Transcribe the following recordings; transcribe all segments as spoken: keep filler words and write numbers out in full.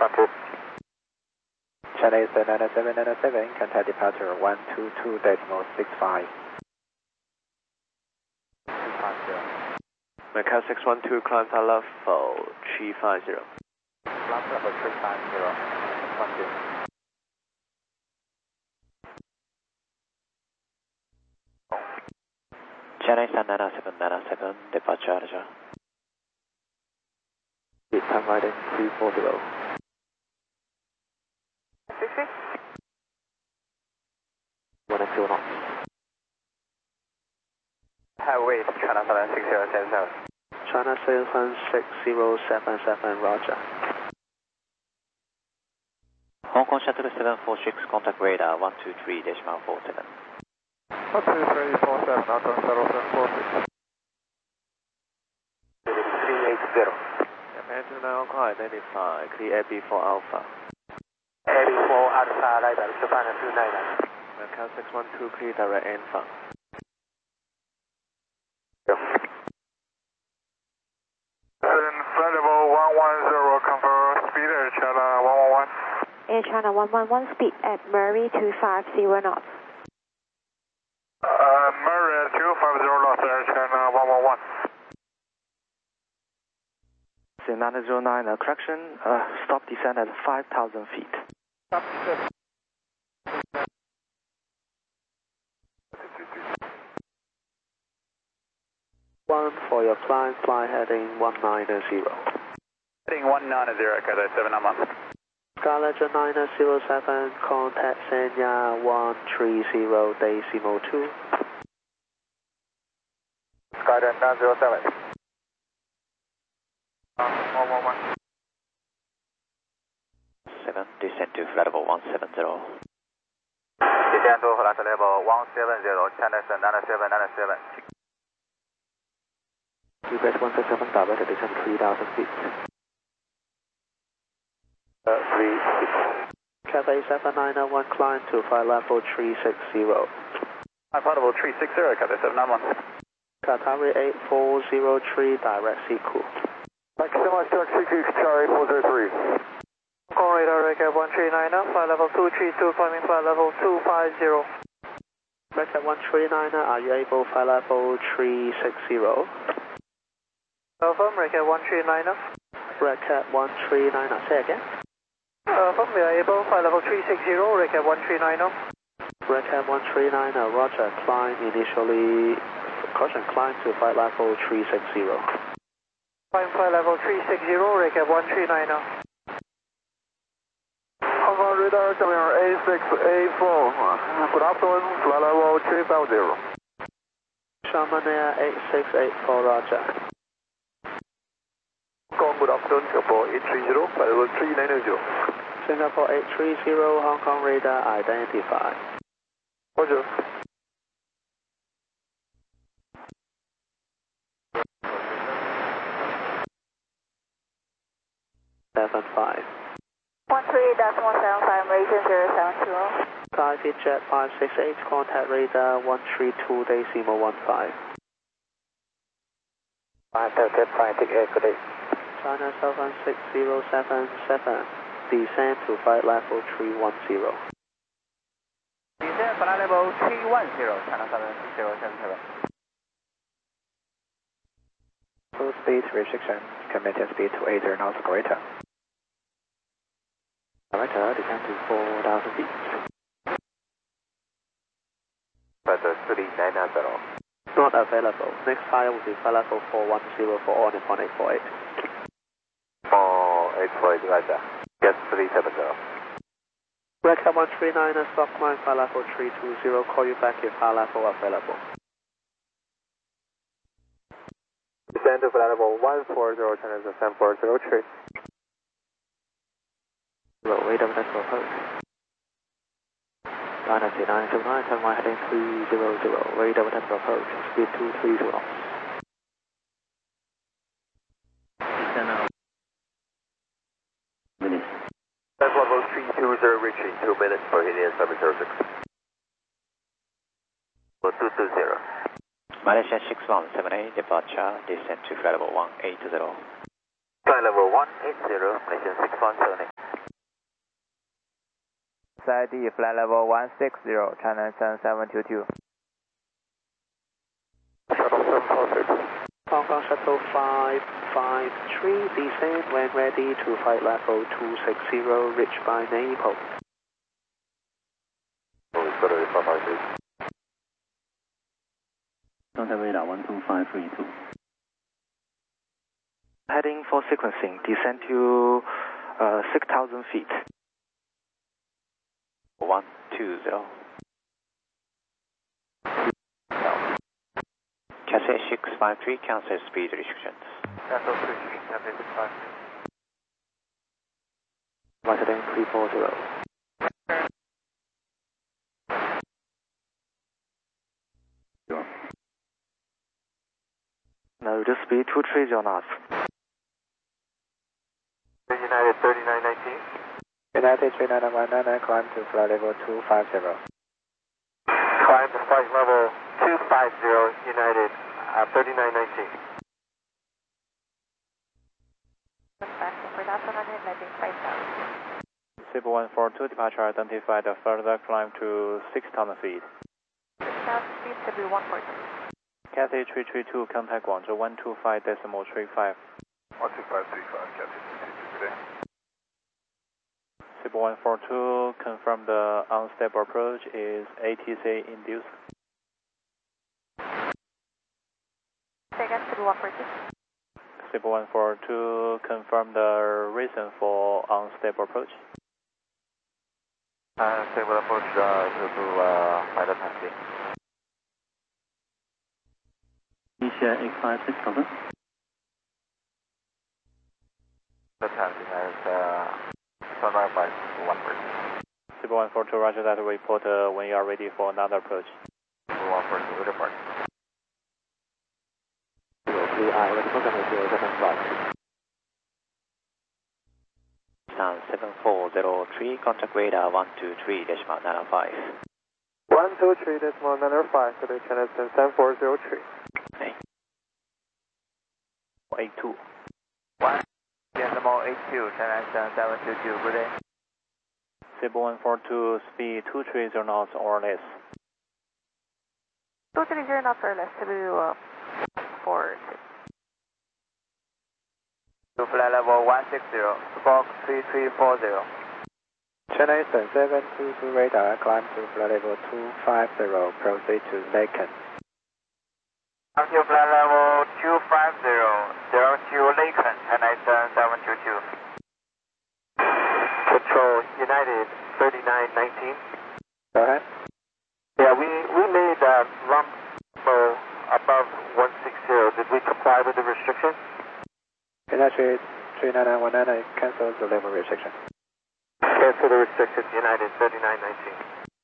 one two. China Eastern nine seven nine seven, contact departure one two two decimal six five. Macau six one two, climb flight level three five zero. Climb level three five zero. One two. China Eastern nine seven nine seven, departure Asia. Time riding three four zero. six six. One and two knots. Highway China seven six zero seven seven. China seven six zero seven seven, roger. Hong Kong Shuttle seven four six, contact radar one two three decimal four seven. one two three four seven, Alton Shuttle seven four six. three eight zero. Engine now identify, clear A B four Alpha. A B four Alpha, radar Japan two nine nine. Macau six one two, clear direct Alpha. Flight level one one zero, confirm speed Air China one one one. Air China one one one, speed at Murray two five zero knots. Uh, Murray two five zero knots, Air China one one one. nine zero nine, uh, correction, uh, stop descent at five thousand feet. Stop descent. One for your climb, fly heading one nine zero. Heading one nine zero, Qatar seven nine one. Scarlet nine zero seven, contact Sanya one three zero decimal two. Skyline nine zero seven. one one one. seven, descend to flight level one seven zero. Descend to flight level one seven zero, China nine seven nine seven. U B S one seven seven, directed descent three thousand feet. Uh, three six. Cathay seven nine one, climb to flight level three six zero. Flight level three six zero, Qatar seven nine one. Qatari eight four zero three, direct Siku. Thank you so much, Direct Siku, Qatari four zero three. Hong Kong radar, Recap one three nine, flight level two three two, climbing flight level two five zero. Recap one three nine, are you able flight level three six zero? Confirm, Recap one three nine. Recap one three nine, say again. Confirm, we are able, flight level three six zero, Recap one three nine. Recap one three nine, roger, climb initially, caution, climb to flight level three six zero. Climb flight level three six zero, Recap one three nine. Hong Kong radar, coming on A six A four. Good afternoon, flight level three five zero. Sharman Air eight six eight four, roger. Hong Kong, good afternoon, Singapore eight three zero, flight level three nine zero. Singapore eight three zero, Hong Kong radar identified. Roger. seven five. one three decimal seven five, Malaysian zero seven two. Private jet five six eight, contact radar one three two decimal one five. Jet flying, take air, good day. China seven six zero seven seven, descend to flight level three one zero. Descend flight level three one zero, China seven six zero seven seven. Full speed restriction, committed speed to eighty knots greater. Director, descend to four thousand feet. Weather three nine zero. Not available. Next higher will be flight level four one zero for all Nippon eight four eight. four eight four eight, Roger. Yes, three seven zero. Recap one three nine, stop climb flight level three two zero, call you back if flight level available. Descend to flight level one four zero, China seven four zero three. Low rate of network approach. Dynasty nine two nine, turn right heading three zero zero, rate of network approach, speed two three two knots. Descend now. Minutes. Flight level three two zero, reaching two minutes for Indian seven zero six. two two zero. Malaysia six one seven eight, departure, descend to flight level one eight zero. Flight level one eight zero, Malaysian six one seven eight. I D, flight level one six zero, China seven seven two two. Shuttle seven four six. Hong Kong Shuttle five five three, descend when ready to flight level two six zero, reach by Naples. Oh, it's got a five five three. Contact radar one two five three two. Heading for sequencing, descend to uh, six thousand feet. one two zero. Cathay six five three, cancel speed restrictions. Cancel switch, Cathay six five three. Roger, then three four zero. No, the speed two three zero knots. United thirty-nine nineteen. United three nine one nine, climb to flight level two five zero. Climb to flight level two five zero, United uh, thirty-nine nineteen. SIP one four two, departure identified, further climb to six thousand feet. Speed to be one four two. Cathay three three two, contact Guangzhou one two five decimal three five. one two five three five, Cathay three two two today. SIP one four two, confirm the unstable approach is A T C induced. Again, to be one four two. SIP one four two, confirm the reason for unstable approach. Unstable approach uh, due to uh, pilot taxi. Asia eight five six, over. The taxi has uh, sunrise by one person. SIP one four two, roger that, report uh, when you are ready for another approach. one person with depart. three I, ready for zero seven five. Sound seven four zero three, contact radar one two three decimal nine five. one two three decimal nine five, to the channel seven four zero three. Okay. eight two. one decimal eight two, channel seven two two, good day. SIP one four two, speed two three zero knots or less. two three zero knots or less to be uh, four six. To flight level one six zero, Fox three three four zero. Chennai seven two two radar, climb to flight level two five zero, proceed to Laken. Until flight level two five zero, zero two Laken, Chennai seven two two. Control United thirty-nine nineteen. Go ahead. Yeah, we, we made a lump flow above one six zero. Did we comply with the restriction? United three nine one nine, cancel the level restriction. Cancel the restriction, United thirty-nine nineteen.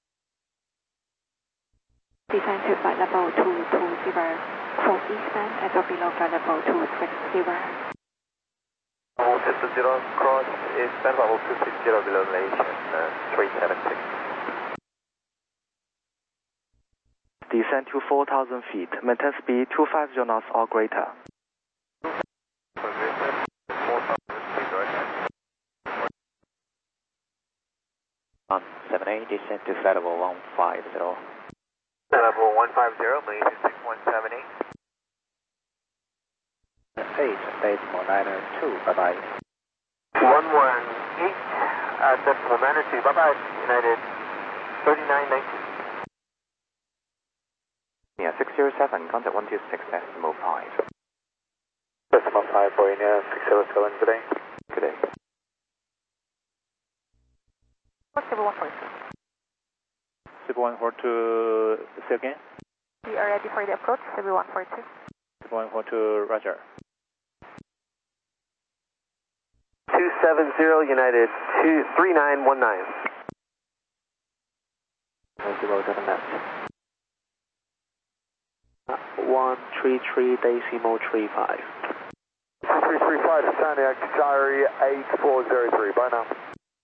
Descend to flight level two two zero. From eastbound at or below flight level two six zero. Level two six zero, cross eastbound level two six zero below elevation uh, three seven six. Descend to four thousand feet, maintain speed two five zero knots or greater. one seven eight, descend to flight level one five zero. Level one five zero, Malaysia six one seven eight. eight decimal nine two, bye bye. one one eight uh, decimal nine two, bye bye, United thirty-nine nineteen. Yeah, six zero seven, contact one two six decimal five. Decimal five for India, six zero seven today. Good day. What's the one four two? SIP one four two, say again. We are ready for the approach, to be one four two. SIP one four two, roger. two seven zero United, two three nine one nine. zero seven left. one three three decimal three five. three three five, Sandiac, Diary eight four zero three, bye now.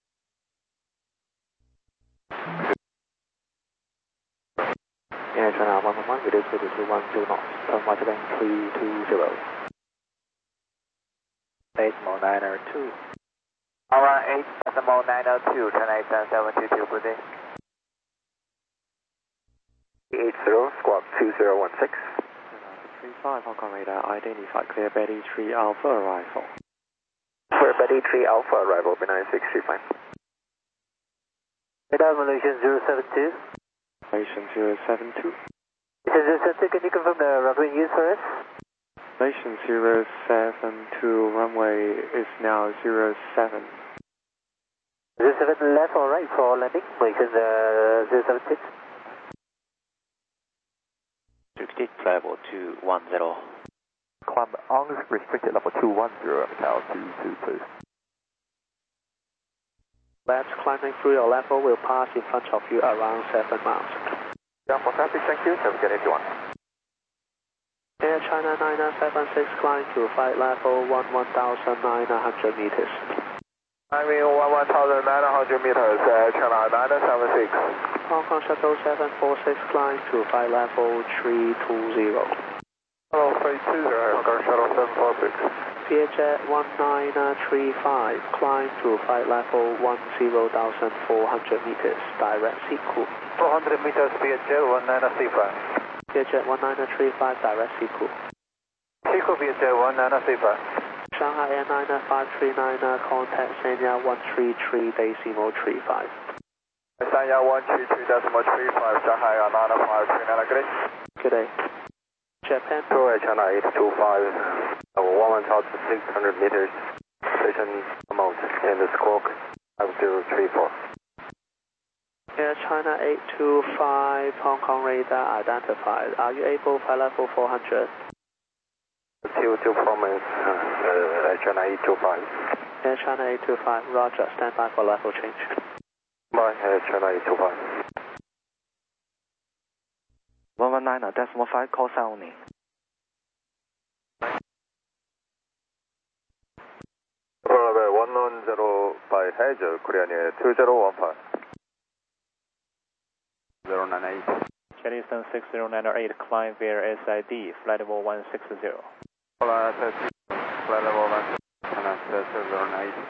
Yeah, China one one one, reduce to two one two knots, turn right again three two zero. Decimal nine two. Alright, eight, decimal nine oh two, turn eight seven two two, good day. eight zero, squawk two zero one six. three five, Hong Kong radar, identify clear Betty three Alpha arrival. Clear Betty three Alpha arrival, B nine six three five. Radar Malaysian zero seven two. Malaysian zero seven two. zero seven two, can you confirm the runway use for us? Malaysian zero seven two, runway is now zero seven. zero seven left or right for landing? Malaysian uh, zero seven two. Restricted level two one zero. Climb unrestricted level two one zero, Macau two two two. Left climbing through your level will pass in front of you around seven miles. Yeah, for traffic, thank you. Have a good eighty-one. Air China nine seven six, climb to flight level one one thousand nine hundred meters. I mean one one thousand nine hundred meters, Air China nine seven six. Hong Kong Shuttle seven four six, climb to flight level three two zero. Hello, three two zero, Hong Kong Shuttle seven four six. Vietjet one nine three five, climb to flight level one zero thousand four hundred meters, direct Siku. four hundred meters, Vietjet one nine three five. Vietjet one nine three five, direct Siku. Siku Vietjet one nine three five. Shanghai Air nine five three nine, contact Sanya one three three decimal three five. Sanya one three three decimal three five, Shanghai Air nine five three nine, good day. Good day. Japan. Go Air China eight two five, level one thousand six hundred meters, station amount, and the squawk five zero three four. Air China eight two five, Hong Kong radar identified. Are you able flight level four hundred? Two two promise, uh, Air China eight two five. Air China eight two five, roger, stand by for level change. Bye, Air China eight two five. one one nine decimal five, call sign only. Runway one one zero by Hedge, Korean Air two zero one five. zero nine eight. Jet Eastern six zero nine eight, climb via S I D, flight level one six zero. Flight level one zero nine eight.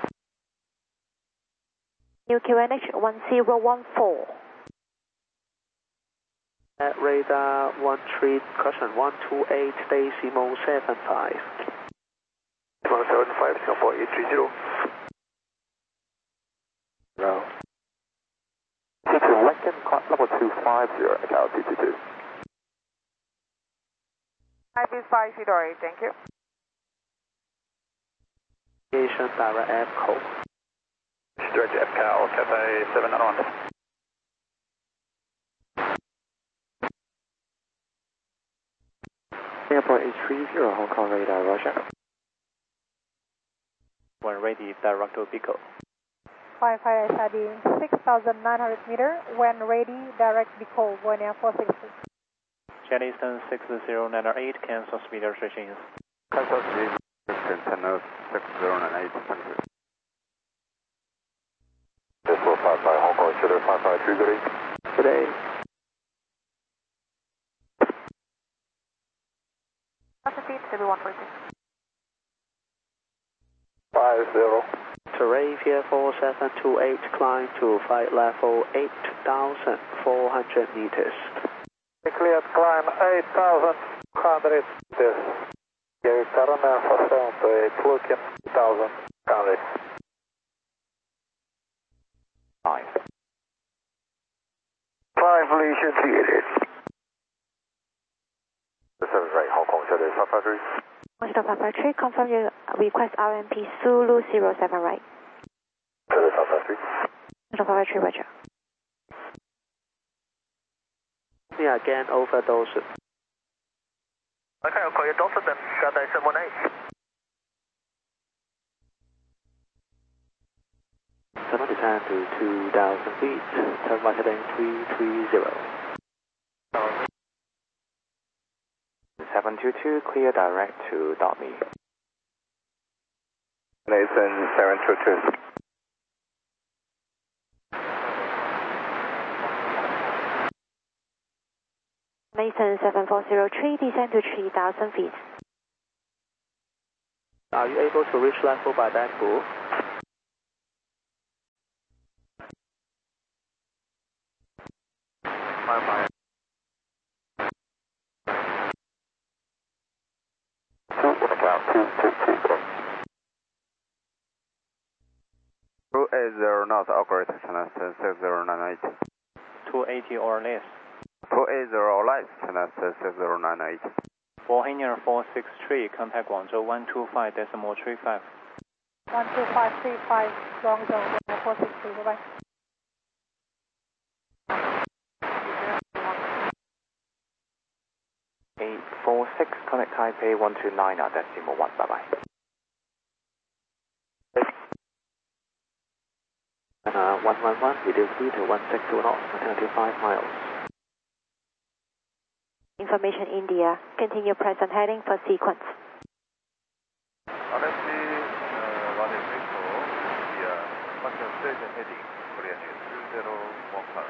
New Q N H one zero one four. At radar one three, caution one two eight decimal seven five. one seven five, Singapore eight three zero. No. Take to Lincoln, level two five zero, Macau two two two. five is five, Fedora eight, thank you. Aviation direct F code. Stretch F C A L, Cafe seven nine one. Singapore eight three zero, Hong Kong radar, roger. When ready, direct to Pico. five five S I D, six thousand nine hundred meter. When ready, direct Bicol, Buena four six six. Jet Eastern six zero nine eight, cancel speed restrictions. Cancel speed restrictions, six zero nine eight. This will five five, Hong Kong, Shooter five five three, good day. Good day. Speed, C B one four six. five zero. Terravia four seven two eight, climb to flight level eight thousand four hundred meters. Cleared climb eight thousand four hundred meters. Gary Corona for seven to eight, looking eight thousand, counted. Five. Five Malaysian theater. This is right, Hong Kong, Shooter five five three. Shuttle five five three, confirm your request R M P Zulu zero seven, right? Shooter five five three. Shuttle five five three, roger. We again overdose. Okay, I'll call you Delta then. Got that seven one eight. Summit descend to two thousand feet. Turn right heading three three zero. seven two two, clear direct to Dotme. Nathan seven two two. Mason seven four zero three, descend to three thousand feet. Are you able to reach level by that pool? two eighty knots, operate China six zero nine eight. two eighty or less. two eighty or less, China six zero nine eight. For Hangar four six three, contact Guangzhou one two five decimal three five. one two five three five, Guangzhou, four six three, bye-bye. eight four six, connect Taipei one two nine, decimal one, bye-bye. Uh, one one one, reduce speed to one six two knots, twenty-five miles. Information India. Continue present heading for sequence. R F C one eight eight four, via function station heading, Korean Air two zero one five.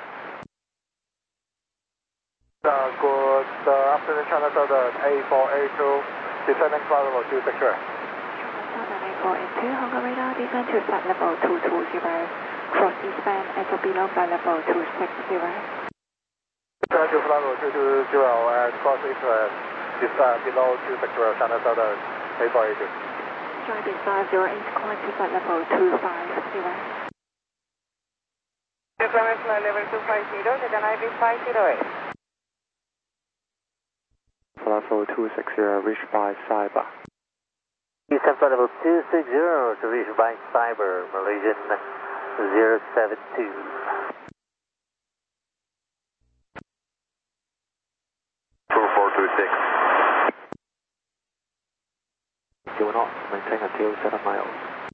Uh, good uh, afternoon, China Southern A four A two, descending flight level two six zero. Southern A four A two, Hong Kong radar, descend to flight level two two zero, cross eastbound at or below flight level two six zero. Descend to flight level two two zero and cross eastbound, descend below two six zero, China Southern A four A two. Strike five zero eight, climb to flight level two five zero. Deployment flight level two five zero, Japan I B five zero eight. Flight level two six zero, reached by Cyber. Eastern flight level two six zero to reach by Cyber, Malaysian zero seven two. two four two six. Two knots, maintain until seven miles.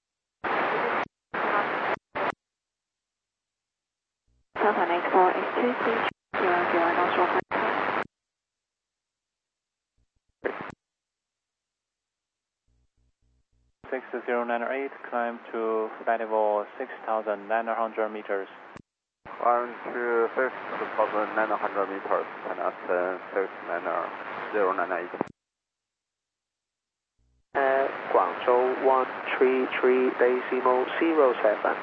Southern A four is two three zero zero, knots roll. six zero nine eight, climb to flight level six thousand nine hundred meters. One two six thousand nine hundred meters, China six zero nine eight. Uh, Guangzhou one three three decimal zero seven.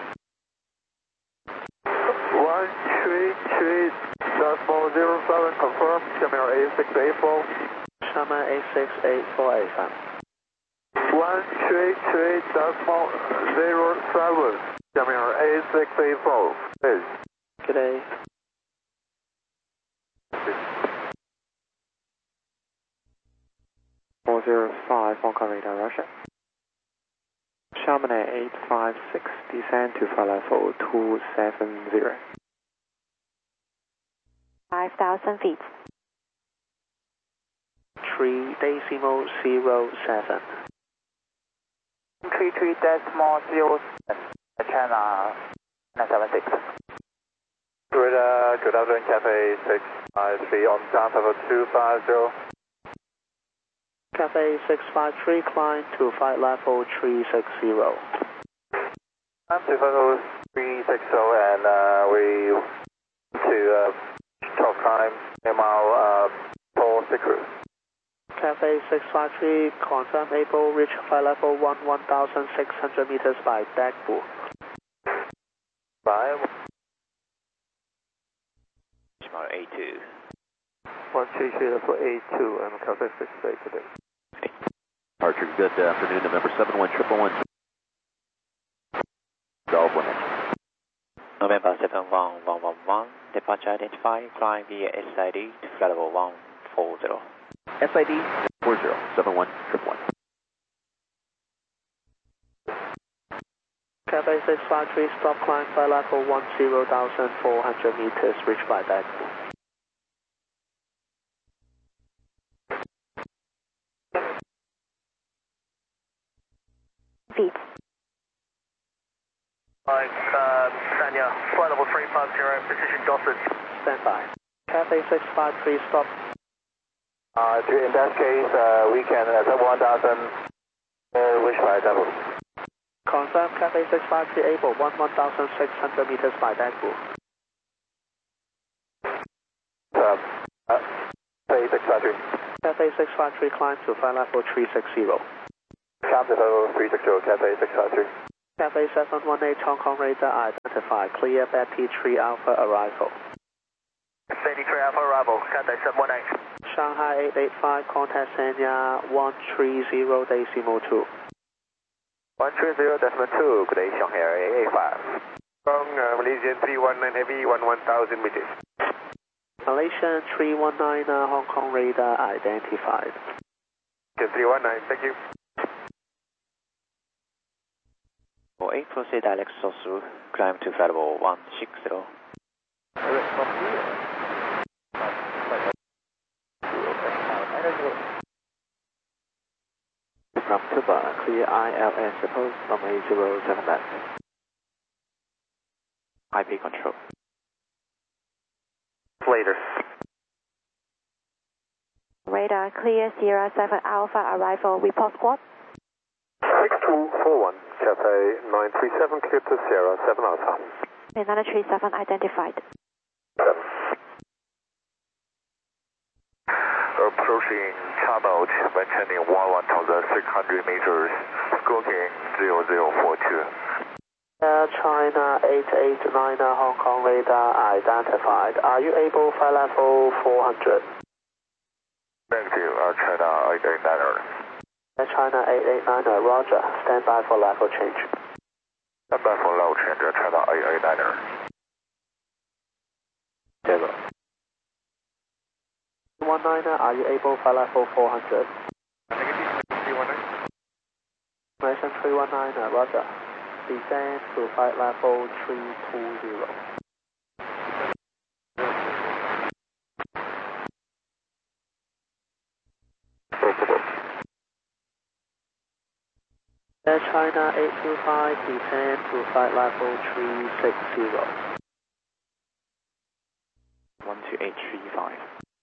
one three three decimal zero seven, confirm, Camera A six eight four. Sharma A six eight four eight five. one three three decimal zero seven, Camera A six eight four, please. Good day. four zero five, Hong Kong radar, Russia. Sharman eight five six, descend to flight level two seven zero. five thousand feet. three decimal zero seven. three three decimal zero seven, China nine seven six. Good, uh, good afternoon, Cafe six five three on ground level two five zero. Cafe six five three, climb to flight level three six zero. I'm to level three six zero and uh, we to uh, top climb M R uh, four six zero. Cafe six five three, confirm able reach flight level one one thousand six hundred meters by Dagbu. Five. A two. one three three level A two, I'm Cafe six eight today. Archer, good afternoon, November seven one triple one. Golf one. November seven one one one one, departure identified, flying via S I D to flight level one four zero. S I D four zero seven one triple one. Cafe six five three, stop climb flight level one zero thousand four hundred meters, reach by Dagbu. Feet. Alright, uh, Sanya, flight level three five zero, position Gossett. Stand by. Cafe six five three, stop. Uh, in that case, uh, we can at one thousand, uh, wish by double. Confirm Cafe six five three able, one one thousand six hundred meters by Dagbu. Um, uh, Cafe six five three. Cafe six five three, climb to flight level three six zero. Captain level three six zero, Cafe six five three. Cafe seven one eight, Hong Kong radar identified, clear Betty three Alpha arrival. Betty three Alpha arrival, Cafe seven one eight. Shanghai eight eight five, contact Sanya one three zero decimal two. one three zero decimal two, good day, Shanghai A A five. From uh, Malaysian three one nine Heavy, one one thousand meters. Malaysian three one nine, uh, Hong Kong radar identified. three one nine, thank you. four eight, proceed Alex Sosu, climb to flight level one six zero. From Tuba, clear I L S, suppose runway zero seven left. I P control. Later. Radar clear, Sierra seven Alpha, arrival, report squad. six two four one, Cathay nine three seven, clear to Sierra seven Alpha. nine three seven identified. seven. Approaching channel, maintaining one thousand six hundred meters, squawking zero zero four two. Air China eight eight nine, uh, Hong Kong radar identified. Are you able flight level four hundred? Negative, Air China eight eight nine. Air China eight eight nine, uh, roger. Stand by for level change. Stand by for level change, Air China eight eight nine. Zero. one nine, are you able flight level four hundred? Negative, three one nine. Malaysian three one nine, uh, roger. Descend to flight level three two zero. Air China eight two five, descend to flight level three six zero. one two eight three five.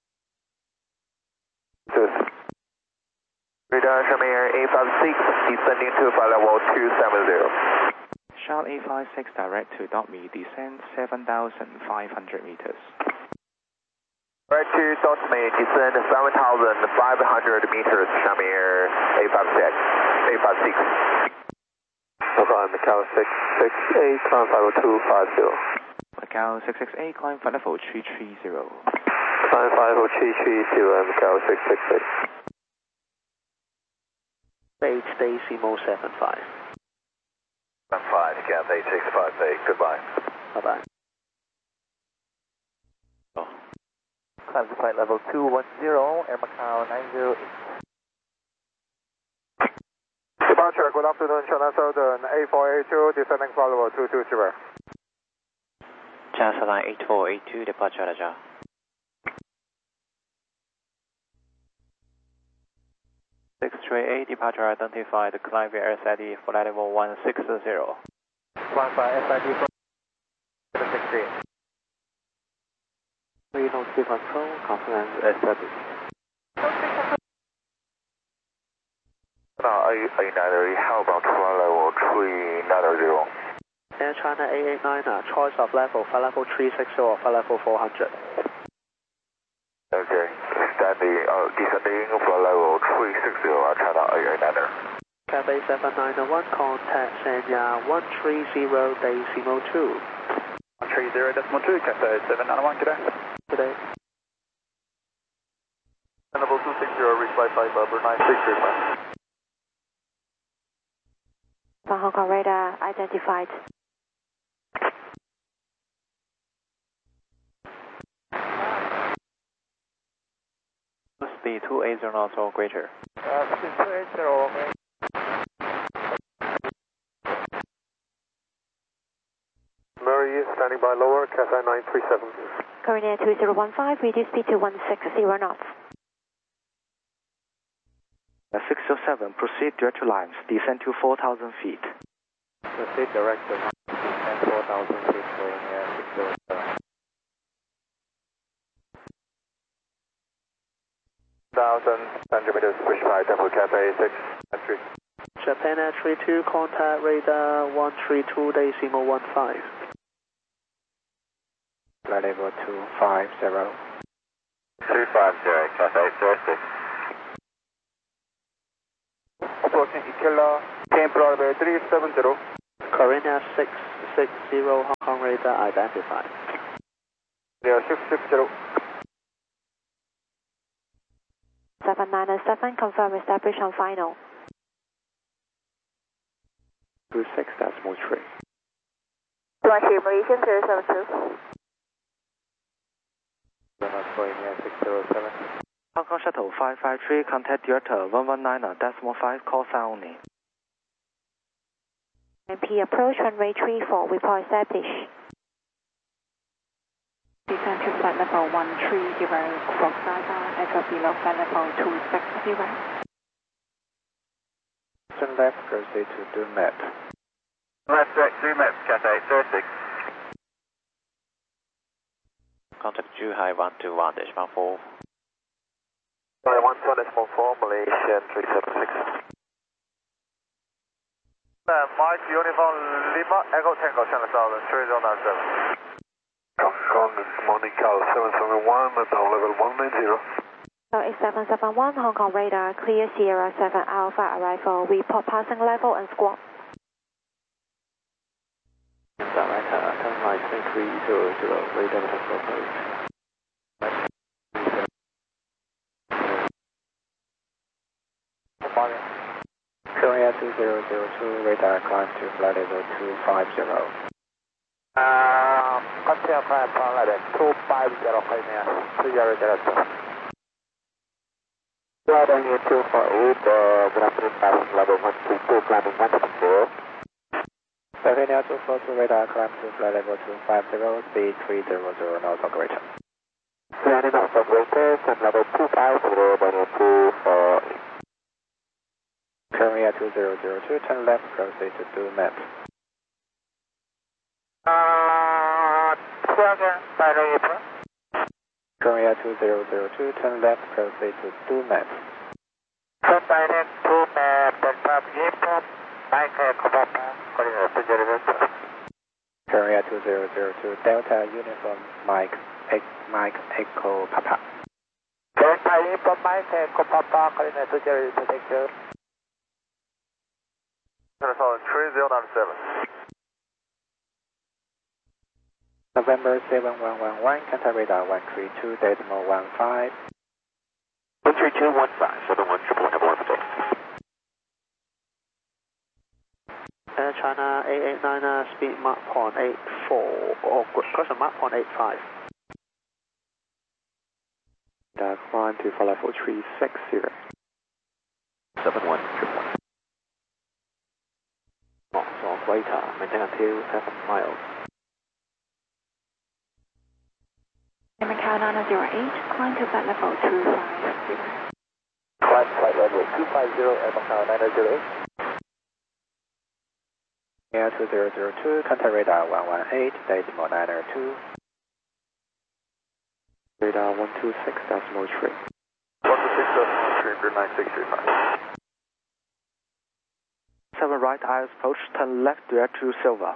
Radar Shamir A five six, descending to flight level two seven zero. Sharp A five six direct to dot me, descend seven thousand five hundred meters. Right to dot me, descend seven thousand five hundred meters, Shamir A five six. A five six. Okay, Macau six six eight, climb five oh two five zero. Macau six six eight, climb flight level three three zero. Climb five oh three three zero, Macau six six eight. Stage Decimo seven five. seven five, Cathay six five eight, goodbye. Bye-bye. Oh. Climb to flight level two one zero, Air Macau nine zero eight. Departure, good afternoon, China Southern A four eight two, descending flight level two two zero. China Southern eight four eight two, departure Raja. six three eight, departure identified, climb via S I D, flight level one six zero. Climb by S I D from seven six eight. Regional two control, confirm S I D. Now, eight eight nine, how about flight level three nine zero? Air China eight eight nine, uh, choice of level, flight level three six zero or flight level four hundred. Okay, standing, uh, descending flight level three six zero, China eight eight nine. Cathay seven nine one, contact Sanya one three zero decimal two. one three zero decimal two, Cathay seven nine one, good day. Good day. Level two six zero, reach by five, Barbara nine six zero five. From Hong Kong radar identified. Speed two eight zero knots or greater. Uh, speed two eight zero, okay. Murray standing by lower, Cathay nine three seven. Current air two zero one five, reduce speed to one six zero knots. six zero seven, proceed direct to lines, descend to four thousand feet. Proceed direct to descend four thousand feet, going air six zero seven. Thousand centimeters, push by Temple Cathay six entry. Japan Air three two, contact radar one three two decimal one five. Flight level two five zero. two five zero, Cathay zero six. Approaching Ikela, came runway three seven zero. Korean Air six six zero, Hong Kong radar identified. There six six zero. seven nine seven, confirm establish on final. two six decimal three. One three Malaysian zero seven two. six zero seven. Hong Kong Shuttle five five three, contact Delta one one nine decimal five, call sign only. M P approach runway three four, report established. Descend to flight level one three zero, Fox Alpha, echo below flight level two six zero. Turn left, proceed to do met. Left direct two met, Cathay thirty-six. Contact Zhuhai one two one decimal four. Zhuhai one two one decimal four, Malaysian three seven six. Uh, Mike, Uniform Lima, Echo Tango, Channel Southern, three zero nine seven. Hong Kong, Monaco seven seven one, down level one nine zero. So it's seven seven one, Hong Kong radar, clear Sierra seven Alpha arrival, report passing level and squawk. Direct, uh, turn right three three zero zero, radar control approach. Korea two zero zero two, radar climb to flight level two five zero. Uh, contact flight level two five zero, two zero zero two. Flight level two four eight, uh, good afternoon, passing level one two two, climbing one seven zero. Sardinia two four two, radar climb to flight level two five zero, speed three zero zero, nose operator. Landing nose operator, climb level two five zero, runway two four eight. Korea two zero zero two, turn left, proceed to do met. Uh, Korea two zero zero two, turn left, proceed to do met. Turn direct two met, Delta Airport, Mike Echo Korea two zero zero two. Korea two zero zero two, Delta Uniform Mike, Mike Echo Papa. Delta Airport, Mike Echo Papa, Korea two zero zero two, thank you. three zero nine seven. November seven one one one, contact radar one three two decimal one five. one three two one five, seven one triple one, have one for Air China eight eight nine, uh, speed Mach point eight four, or cross Mach point eight five. Radar climb to flight level three six zero. seven one triple one. On Greater, maintain until seven miles. Macau nine zero eight, climb to flight level two five zero. Climb flight level two five zero, Air Macau nine zero eight. Air two zero zero two, contact radar one one eight, decimal nine zero two. Radar one two six decimal three. one two six decimal three, nine six three five. seven right eyes approach, turn left direct to Silver.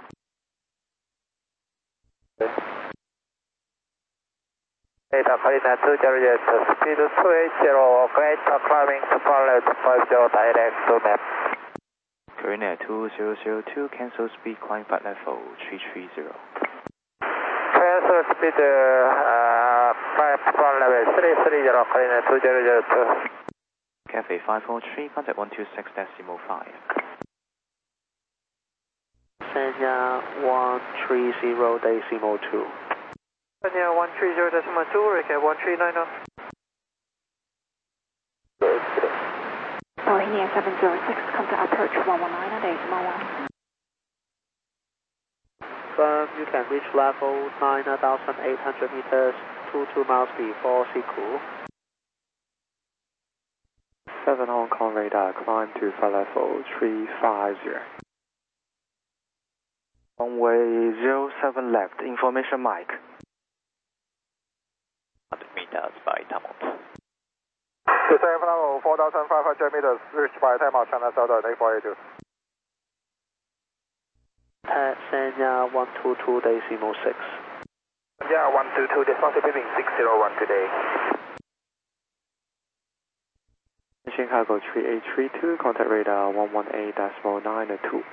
Data Marina two zero zero two, speed two eight zero, Greater climbing to flight level five zero, direct to map. Korea two zero zero two, cancel speed, climb flight level three three zero. Cancel speed, uh, flight level three three zero, Korea two zero zero two. Cathay five four three, contact one two six decimal five. Sanya one three zero decimal two. Sanya one three zero decimal two, Ricky one three nine zero. Bohemia seven zero six, contact approach one one nine decimal one. Firm, you can reach level nine thousand eight hundred meters, two two miles before Siku. seven Hong Kong radar, climb to flight level three five zero. Runway zero seven left, information Mike. one hundred meters by Tamont. Descend from level four thousand five hundred meters, reached by timeout, China Southern eight four eight two. At Sanya one two two decimal six. Yeah, one two two, decimal beeping six zero one today. Chicago three eight three two, contact radar one one eight decimal nine two.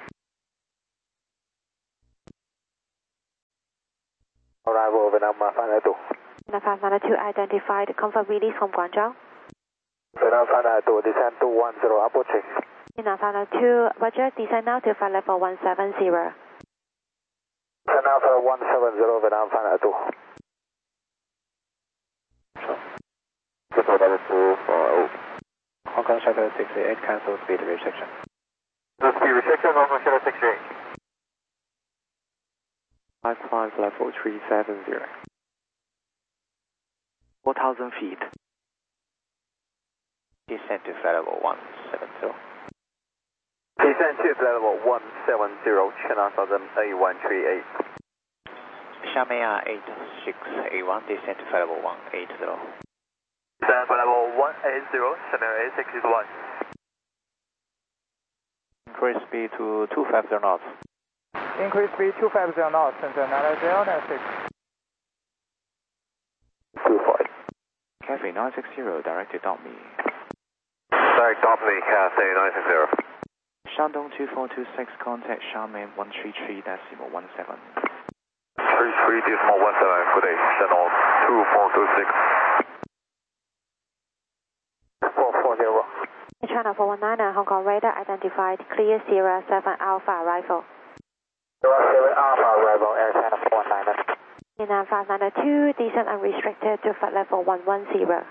Arrival Vietnam five nine two. five nine two identified, confirm release from Guangzhou. Vietnam five nine two, descend two one zero, approaching. China five nine two, Roger, descend now to flight level one seven zero. Descend now for one seven zero, Vietnam five nine two. Level two four. Hong Kong Shuttle sixty-eight, cancel speed restriction. The speed restriction, Hong Kong Shuttle sixty-eight. Five climb level three seven zero. four thousand feet. Descend to flight level one seven zero. Descend to flight level one seven zero, China Southern A one three eight. Xiamen Air eight six eight one, descend to flight level one eight zero. Descend flight level one eight zero, Xiamen A six eight one. Increase speed to two fifty knots. Increase speed two fifty knots, Shenzhen nine zero nine six. two five. Cathay nine six zero, direct to Dot Me. Direct Dot Me, Cathay nine six zero. Shandong two four two six, contact Xiamen one three three decimal one seven. three three decimal one seven, good day, Shandong two four two six. four four zero. China four one nine, Hong Kong radar identified, clear Sierra seven Alpha arrival. Sierra seven Alpha arrival, Air China four one nine. China five nine two, descent unrestricted to flight level one one zero.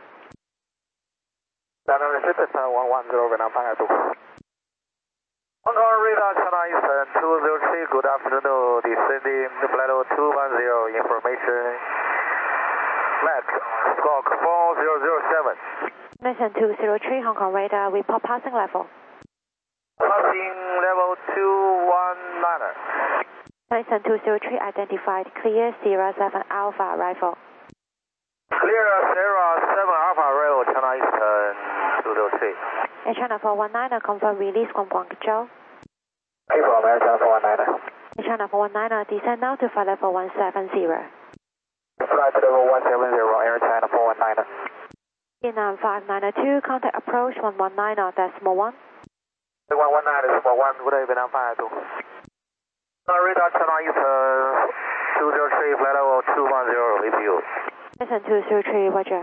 China restricted to one one zero, Vietnam five nine two. Hong Kong radar China Eastern two zero three, good afternoon, descending to flight level two one zero, information. Flat, squawk four zero zero seven. Listen two zero three, Hong Kong radar, report passing level. Passing level two one nine. Listen two zero three, identified, clear Sierra seven Alpha arrival. Clear Sierra seven Alpha arrival, China Eastern two zero three. Air China four one nine, confirm release from Guangzhou. April, Air China four one nine. Air China four one nine, descend now to flight level one seven zero. Flight level one seven zero, Air China four one nine. Vietnam five nine two, contact approach one one nine decimal one. one one nine decimal one, good day, Vietnam five two. Radar China Eastern two zero three, flight level two one zero, with you. Listen two zero three, Roger.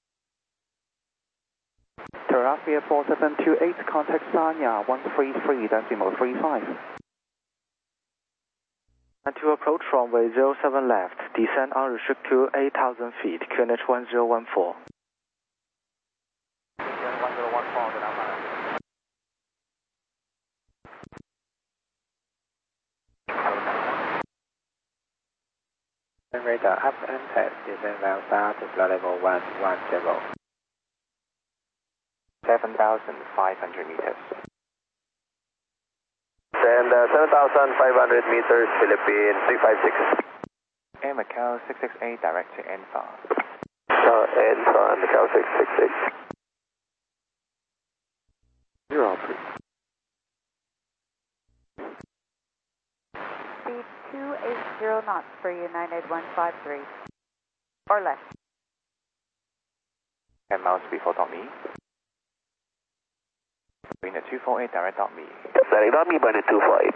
Terrafia four seven two eight, contact Sanya one three three decimal three five. And to approach runway zero seven left, descend unrestricted to eight thousand feet, Q N H one zero one four. one zero one four, Vietnam five. Radar up and test, descend now start to flight level one one zero. seven thousand five hundred meters. Send uh, seven thousand five hundred meters, Philippines three five six. Air Macau six six eight, direct to Enfa. Uh, Enfa, Macau six six eight. Zero, please. Speed two eight zero knots for you, nine eight one five three. Or less. ten miles before Dot Me. Bring the two four eight, direct Dot Me. Direct Dot Me by the two four eight.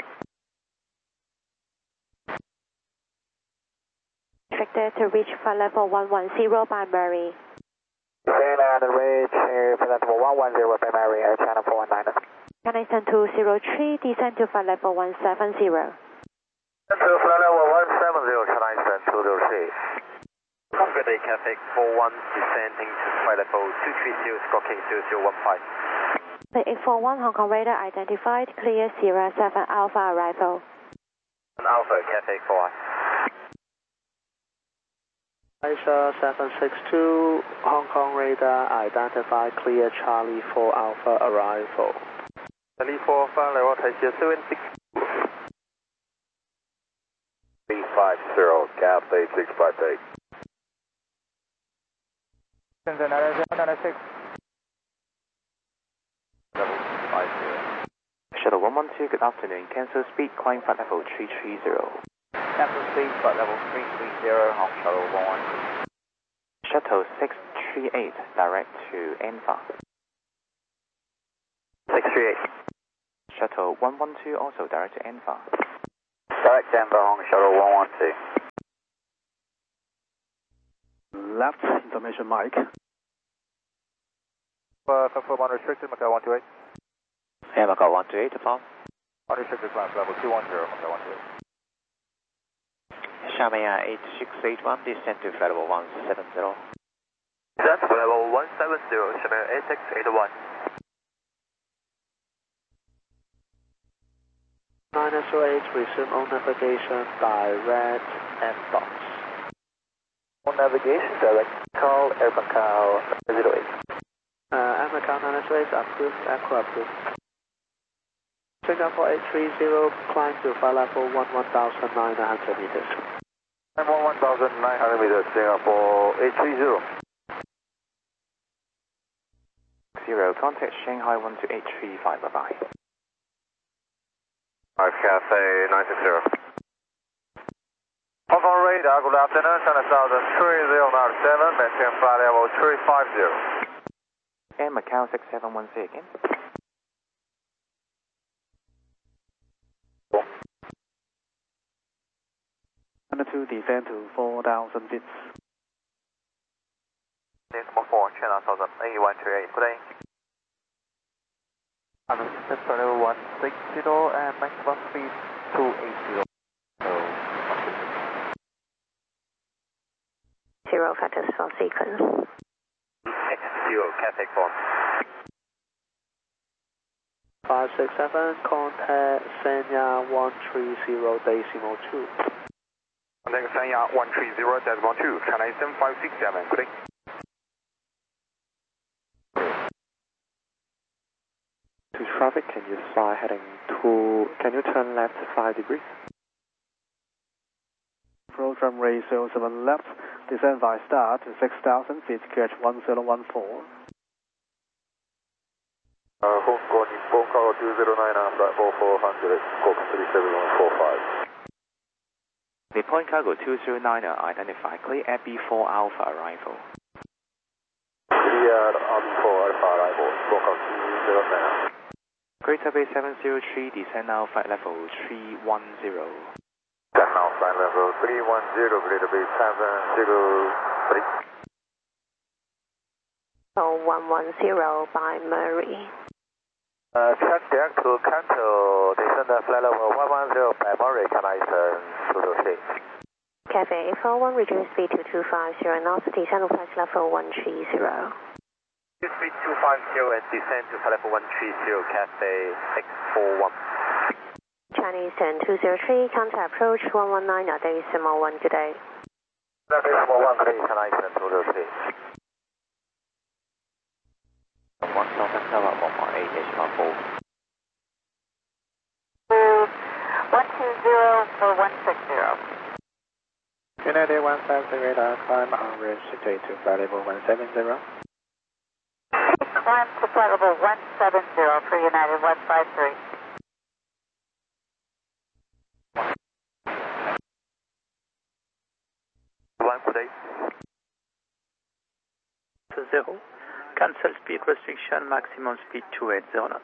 Restricted to reach flight level one one zero by Murray. Descend and reach uh, flight level one one zero by Mary, Air China four one nine. China Eastern two zero three, descend to flight level one seven zero. To flight level one seven zero, China Eastern two zero three. Good day, Cathay four one, descending to flight level two three zero, squawking zero zero one five. The eight four one, Hong Kong radar identified, clear Sierra seven Alpha arrival. Alpha, Cathay four one. Asia seven six two, Hong Kong radar identified, clear Charlie four Alpha arrival. Charlie four Alpha, level Taxi seven six. three five zero, Cathay six five eight. Shenzhen nine zero nine six. Level five zero. Shuttle one one two, good afternoon. Cancel speed, climb flight level three three zero. Cancel speed, flight level three three zero, Hong Shuttle one one two. Shuttle six three eight, direct to Enfa. six three eight. Shuttle one one two, also direct to Enfa. Direct Denver, Hong Shuttle one one two. Left information, Mike. Uh, confirm unrestricted, Macau one two eight. Macau one two eight, form. Unrestricted climb level two one zero, Macau one two eight. Xiamen Air eight six eight one, descend to flight level one seven zero. That's level one seven zero, Xiamen eight six eight one. nine S O eight, resume on navigation, direct F-box. On navigation, direct call, Air Macau zero eight. Uh, Air Macau nine S O eight, approved, Echo approved. Singapore eight three zero, climb to flight level one one thousand nine hundred meters. I'm on one thousand nine hundred meters, Singapore eight three zero. Zero, contact Shanghai one two eight three five, bye bye. five Cathay nine six zero. Hong Kong radar, good afternoon, China Southern three zero nine seven, maintain flight level three five zero. Air Macau six seven one, say again. two, descend to four thousand feet. Number four, China Southern A one two eight, good day. Understood, flight level one six zero and maximum speed two eighty. Zero factors for sequence. X zero, Cathay form. five six seven, contact Sanya one three zero decimal two. Contact Sanya one three zero decimal two, China Eastern five six seven, good day. To traffic, can you fly heading to, can you turn left five degrees? Approach runway zero seven left, descend by start to six thousand feet, Q H one zero one four. Uh, Hong Kong, Nippon Cargo two zero nine, flight four four hundred, scope three seven one four five. Nippon Cargo two zero nine, identify clear at B four Alpha arrival. Clear at B four Alpha arrival, Nippon Cargo two zero nine. Greater Bay seven zero three, descend now flight level three one zero. Descend now flight level three one zero, Greater Bay seven zero three. So one one zero by Murray. Uh, check direct to Canto, descend flight level one one zero by Murray, China Eastern two two three. Cathay eight four one, reduce speed to two five zero knots, descend to flight level one three zero. Reduce speed two five zero and descend to flight level one three zero, Cathay X four one. China Eastern two zero three, contact approach one one nine, decimal one, good day. Decimal one, good day, China Eastern two zero three. one thousand seven one one eight, decimal four. one two zero for one six zero. United one five zero radar, climb on restricted to flight level one seven zero. Climb to flight level one seven zero for United one five three. One, good day. To zero. Cancel speed restriction, maximum speed two eighty knots.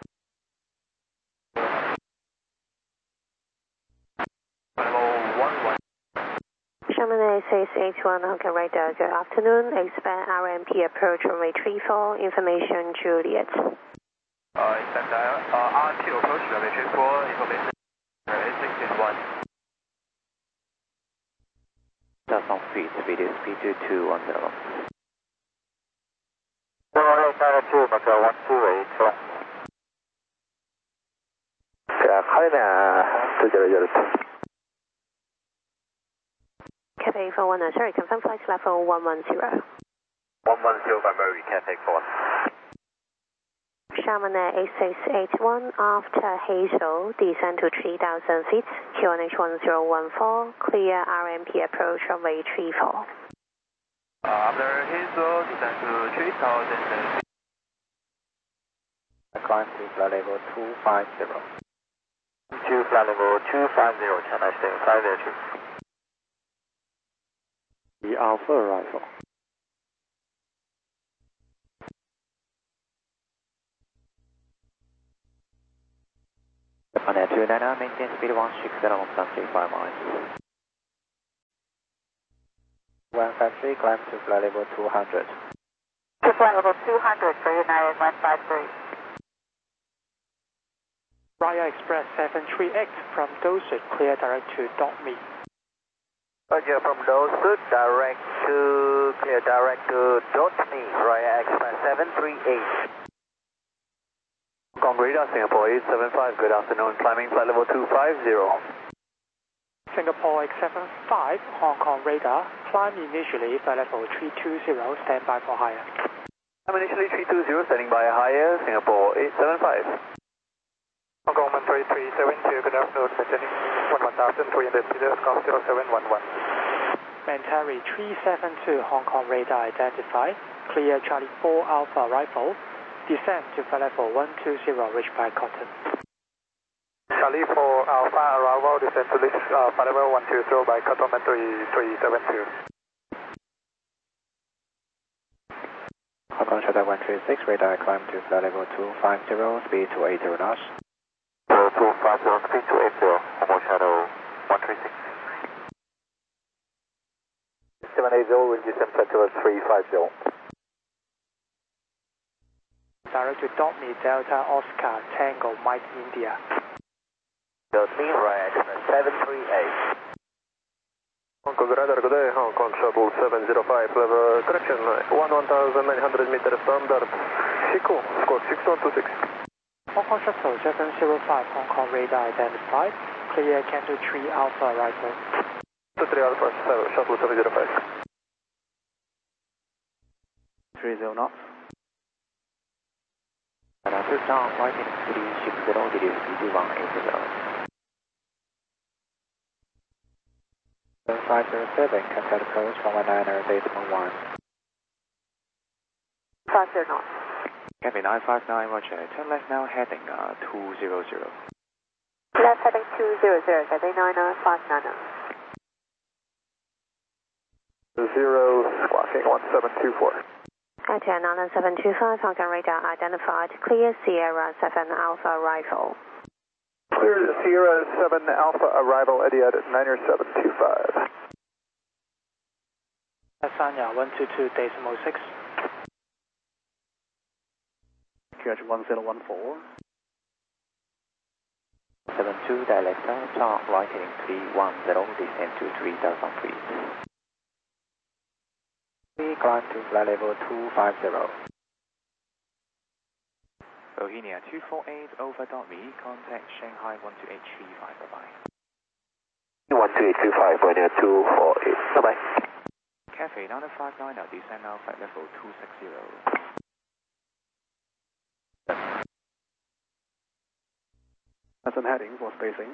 Xiamen Air six eight one, Hong Kong radar, good afternoon. Expand R M P approach runway three four, information Juliet. Uh, expand uh, R M P approach runway three four, information eight six eight one. Just on feet, speed is speed two two one zero. Zero eight nine two, Macau one two eight. Yeah, China two zero zero two. Cathay eight four one, sorry, confirm flight level one one zero. one one zero by Murray, Cathay four. Xiamen Air eight six eight one, after Hazel, descend to three thousand feet, Q N H one zero one four, clear R M P approach runway three four. Uh, after Hazel, descend to three thousand feet. Climb to flight level two five zero. To flight level two five zero, China Eastern five zero two. The Alpha arrival. Japan Air two nine nine, maintain speed one six zero, one point three five miles. one five three, climb to flight level two hundred. To flight level two hundred for United one five three. Raya Express seven three eight from Dorset, clear direct to Dot Me. Roger, from Dorset, direct to, clear direct to Dot Me, Raya Express seven three eight. Hong Kong radar, Singapore eight seven five, good afternoon, climbing flight level two five zero. Singapore eight seven five, Hong Kong radar, climb initially flight level three two zero, stand by for higher. I'm initially three two zero, standing by higher, Singapore eight seven five. Hong Kong one three three seven two, good afternoon, descending one one thousand three hundred meters, call zero seven one one. Mentari three seven two, Hong Kong radar identified, clear Charlie four Alpha arrival, descend to flight level one two zero, reach by Cotton. Charlie four Alpha arrival, descend to reach uh, flight level one two zero by Cotton three three seven two. Hong Kong Shuttle one three six, radar climb to flight level two five zero, speed two eighty knots. two five zero, speed two eighty, Hong Kong Shuttle one three six. seven eight zero, wind descent flight level three five zero. Direct to Dot Me, Delta Oscar, Tango, Mike India. Dot Me, Raya Express seven three eight. Hong Kong radar, good day, Hong Kong Shuttle seven zero five, level correction, one one thousand nine hundred meters standard, Chico, score six one two six. Hong Kong Shuttle seven zero five, Hong Kong radar identified, clear Canto three Alpha arrival. two three Alpha, Shuttle seven zero five. three zero knots. And after down, flight in three six zero, it is B two one eight zero. five zero seven, contact approach one one nine er decimal one. five zero knots. Copy nine five nine, roger. Turn left now, heading uh, two zero zero. Left heading two zero zero, Cathay nine nine five nine zero. Zero, squawking one seven two four. Cathay nine seven two five, Hong Kong radar identified, clear Sierra seven Alpha arrival. Clear Sierra seven Alpha arrival, Etihad niner seven two five. Lasagna one two two decimal six. Q H one zero one four. seven two, direct start, flight heading three one zero, descend to three thousand feet. We climb to flight level two five zero. Bohemia two four eight, over Dot Me, contact Shanghai one two eight three five, bye-bye. one two eight two five, Bohemia two four eight, bye-bye. Cathay nine five nine, now descend now flight level two six zero. That's an heading for spacing.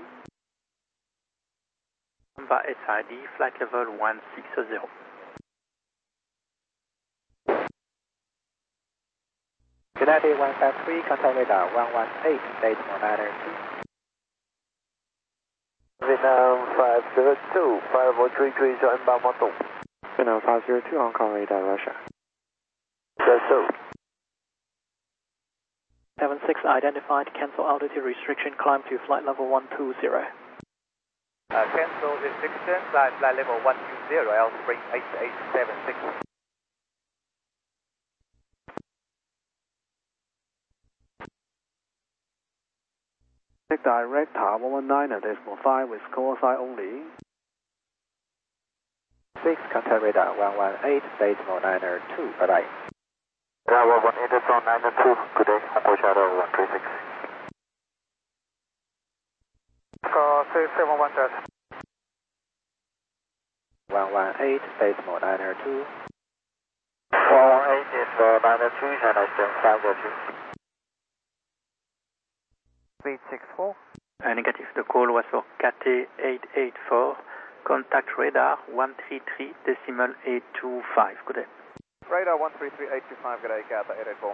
Number S I D, flight level one six zero. United one five three, contact radar one one eight, decimal nine two. Vietnam five zero two, five four three three, join inbound model. Vietnam five zero two, Hong Kong radar, Russia. That's so. seven six identified, cancel altitude restriction, climb to flight level one two zero. Uh, cancel restriction, climb flight level one two zero, L three eight eight seven six. Take direct Tower one one nine at decimal five with call sign only. six, contact radar one one eight, decimal nine two, bye-bye. Yeah, one one eight, decimal nine two, good day, Hong Kong Shuttle one three six. Call six seven one dash. one one eight, decimal nine two. one one eight is uh, nine two, and I stand five zero two. Speed six four. Uh, negative, the call was for Cathay eight eight four, contact radar one three three decimal eight two five, good day. Radar one three three eight two five, good day, Cathay eight eight four.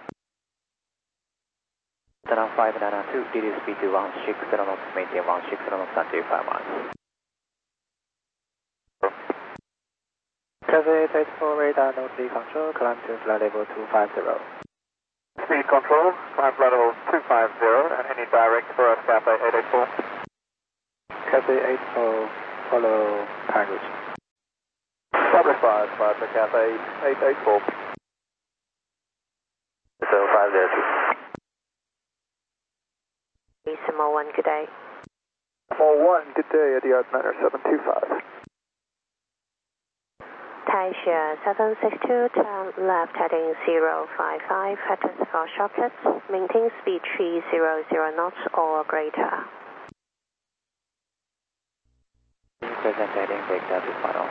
Channel five nine two, D D speed to one six zero knots, maintain one six zero knots and two five miles. Cathay eight eight four, radar no speed control, climb to flight level two five zero. Speed control, climb flight level two five zero, and any direct for us, Cathay eight eight four. Cathay eight four, follow Congress. Public five, five for Cathay eight eight four. So five zero two. Decimal one, good day. Decimal one, good day, Etihad Niner seven two five. Taisha seven six two, turn left heading zero five five, headers for shortcuts, maintain speed three hundred knots or greater. Present heading Victor to final.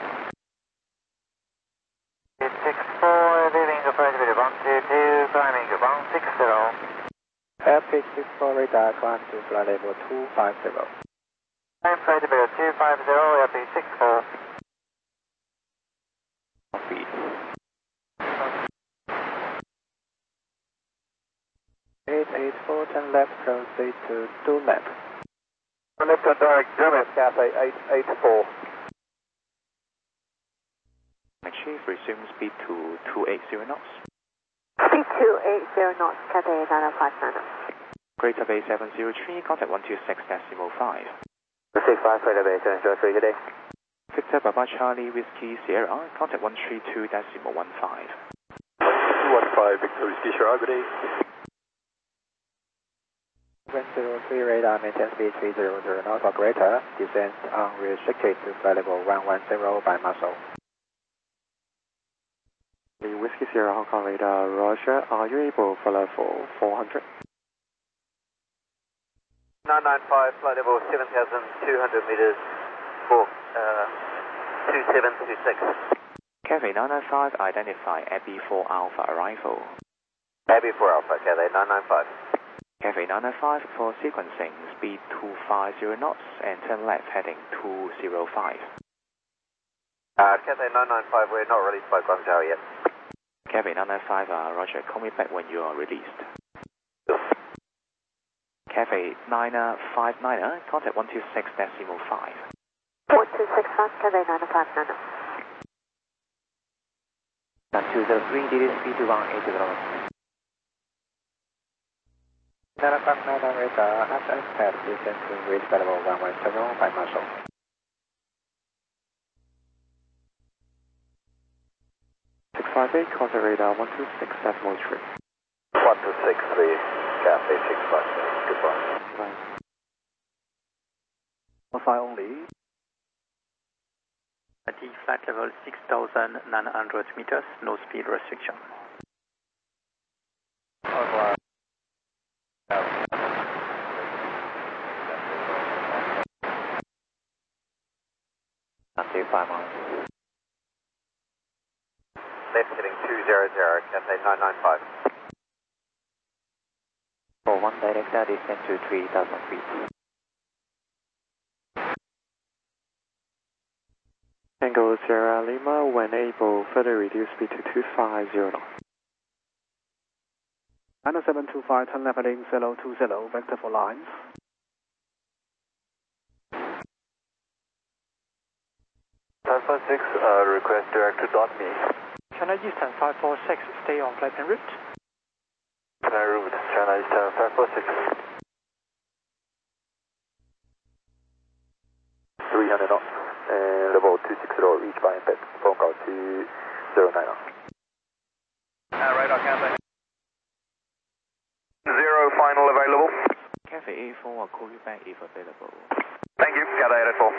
six four, leaving the first video one two two, climbing one six zero. Airbase six four radar, climb to flight level two five zero. Climb flight level two five zero, Airbase six four. Speed. eight eight four, turn left, proceed to two left. Left on direct, German, Cathay eight eight four. Chief, resume speed to two eighty knots. Speed two eighty knots, Cathay nine five nine. Greater Bay seven zero three, contact one two six decimal five. six five, Greater Bay seven zero three, good day. Victor Papa Charlie Whiskey Sierra, contact one three two decimal one five. two one five, Victor Whiskey Sierra, good day. one zero three radar, maintain speed three hundred knots or greater, descent unrestricted to flight level one one zero by muscle. The Whiskey Sierra Hong Kong radar, Roger, are you able for level four hundred? nine nine five, flight level seven thousand two hundred meters for uh, two seven two six. Cathay nine nine five, identify Abbey four Alpha arrival. Abbey four Alpha, Cathay nine nine five. Cathay nine nine five for sequencing, speed two five zero knots and turn left heading two zero five. Uh, Cathay nine nine five, we're not released by Guangzhou yet. Cathay nine nine five, uh, Roger, call me back when you are released. Cathay nine five nine, contact one two six decimal five. one two six five, Cathay nine five nine. two zero three, D D speed to one eighty knots. nine five nine radar, as expected, descent to reach flight level one one zero by muscle. six five eight, contact radar one two six decimal three. one two six three, Cathay six five seven, goodbye. Bye. Alpha only. At the flight level six thousand nine hundred meters, no speed restriction. Alpha. Until five miles. Left heading two zero zero, Cathay nine nine five. For one director, descend to three thousand feet. Tango Sierra Lima, when able, further reduce speed to two five zero knots. nine seven two five, turn left heading zero two zero, vector for lines. Alpha six, uh, request director dot me. China Eastern five four six, stay on flight en route. China route, China Eastern five four six. three hundred knots, and level two six zero, reach by impact, phone call two zero nine knots. Uh, radar Cathay. Zero final available. Cathay eight four, I'll call you back if available. Thank you, Cathay eight four.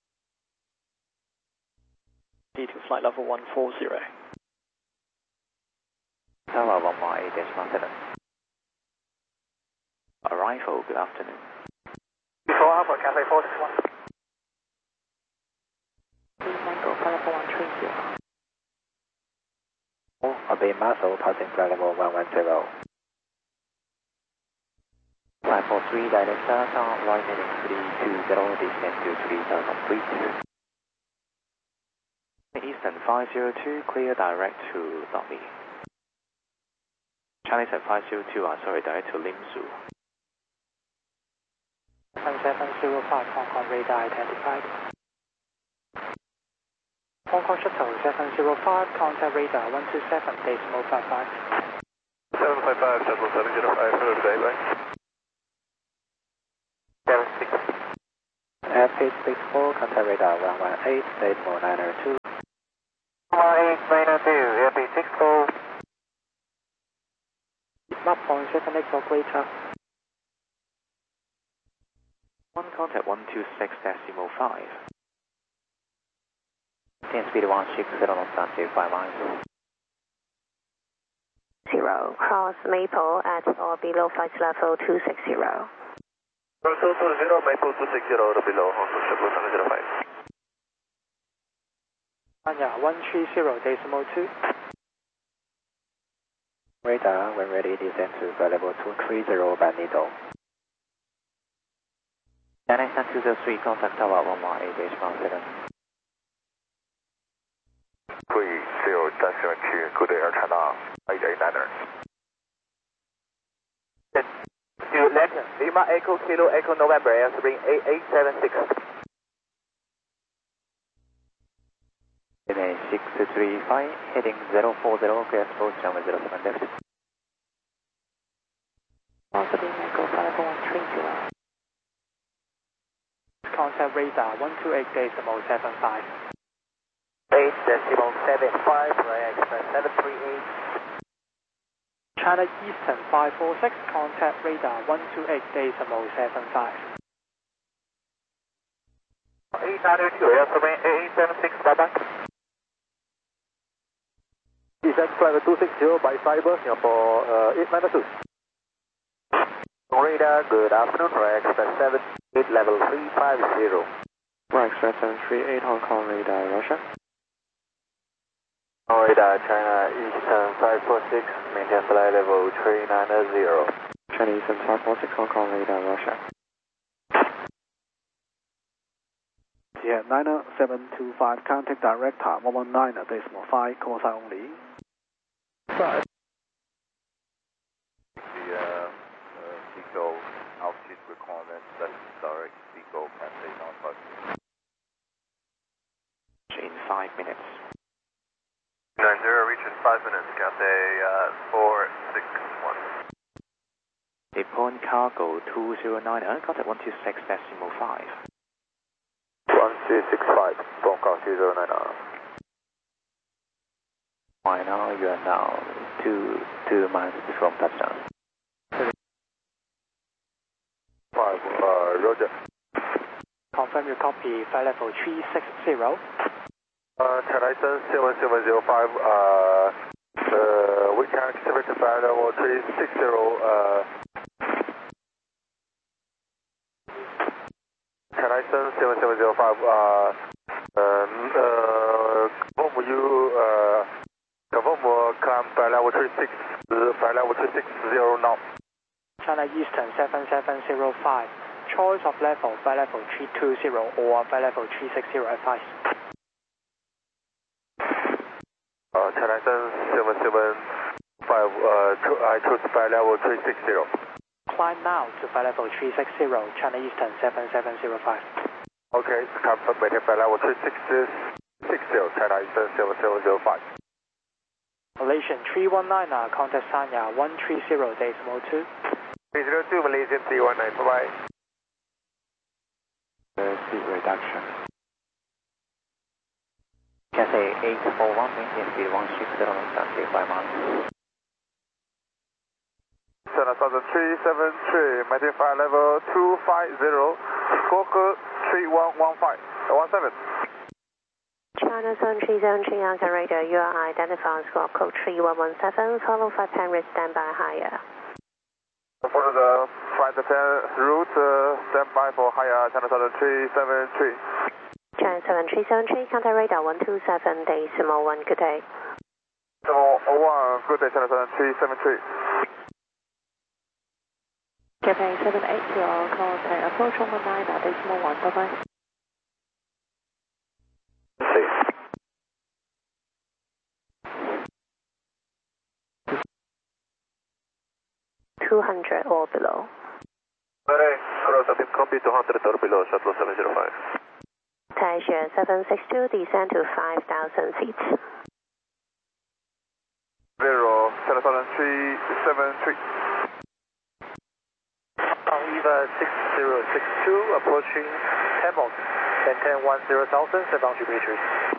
D to flight level one four zero. Tower one one eight decimal seven. Arrival, good afternoon. four Alpha, Cathay four six one. Mango, flight level one three zero. Obey muscle, passing flight level one one zero. five four three, director, turn right heading three two zero, descend to three thousand feet. Eastern five zero two, clear direct to Dolly. Chinese at five zero two, uh, sorry, direct to Lim Su. seven seven zero five, Hong Kong radar identified. Hong Kong shuttle seven zero five, contact radar one two seven decimal five five. seven five five, shuttle seven zero five, hello today, bye. seven six. Airbase six four, contact radar one one eight, decimal nine zero two. one eight nine zero two, Airbase six four. Map point seven X or greater. two six decimal five. Maintain speed one six zero knots down to five miles. Zero, cross Maple at or below flight level two six zero. two two zero, Maple two six zero below, Honda Shuttle seven zero five. Anya one three zero decimal two. Radar, when ready, descend to flight level two three zero by needle. China Eastern two zero three, contact tower one one eight H one seven. three zero seven two, good air China, eight eight niner. To Latin, Lima Echo Kilo Echo November, answering eight eight seven six. Today six three five, heading zero four zero, clear approach runway zero seven left. Also Lima Echo five one three zero. Contact radar one two eight decimal seven five. eight decimal seven five, Fly Express seven three eight. China Eastern five four six, contact radar one two eight decimal seven five. eight nine two, answering eight eight seven six, bye bye. Descend flight two six zero by Cyber, Singapore uh, eight nine two. Radar, good afternoon, Fly Express seven eight, level three five zero. Fly Express seven three eight, Hong Kong radar, Russia. Radar, China Eastern five four six, maintain flight level three nine zero. China Eastern five four six, Hong Kong radar, Russia. Yeah, niner seven two five, contact director one one nine decimal five, call sign only. Five. The uh, uh, Pico altitude requirement, that's direct Pico Cathay Northwest. In five minutes. nine zero, reach in five minutes, Cathay uh, four six one. Depot cargo two zero nine, contact one two six decimal five. one two six five, phone call two zero nine. Right now, you are now two, two miles from touchdown. five, uh, Roger. Confirm your copy, flight level three six zero. Uh, China Eastern seven seven zero five, uh, uh, we can activate the flight level three six zero, uh, China Eastern seven seven zero five, uh, um, uh, confirm you, uh, confirm uh, climb flight level three six, uh, flight level three six zero now. China Eastern seven seven zero five. Choice of level, flight level three two zero or flight level three six zero advice. Uh, China Eastern seven seven five, uh, cho I chose flight level three six zero. Climb now to flight level three six zero, China Eastern seven seven zero five. Okay, confirm maintain flight level three six zero, China Eastern seven seven zero five. Malaysian three one nine, contact Sanya one three zero decimal two. three zero two, Malaysian three one nine, bye-bye. Uh, speed reduction. Cathay eight four one, maintain speed one six zero knots down to five miles. China Southern three seven three, maintain flight level two five zero, squawk three one one five, one seven. China Sun three seven three, Alpha radar, you are identified squawk code three one one seven, follow five ten, standby higher. For the five ten route, uh, standby for higher China Southern three seven three. China seven three seven three, contact radar one two seven, decimal one, good day. Decimal one, good day, China Southern three seven three. Cathay seven eight zero, contact approach one one nine, decimal one, bye bye. two hundred or below. Ready, cross up in combi two hundred or below, shuttle seven zero five. Taisha seven six two, descend to five thousand feet. Zero, China Southern three seven three. Eva six zero six two, approaching Hamilton, maintain one zero thousand, seven hundred meters.